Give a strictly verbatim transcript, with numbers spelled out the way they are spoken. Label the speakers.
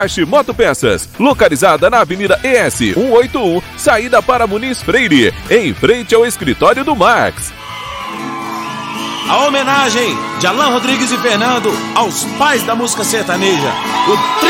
Speaker 1: Ache Motopeças, localizada na Avenida E S cento e oitenta e um, saída para Muniz Freire, em frente ao escritório do Max.
Speaker 2: A homenagem de Alan Rodrigues e Fernando aos pais da música sertaneja, o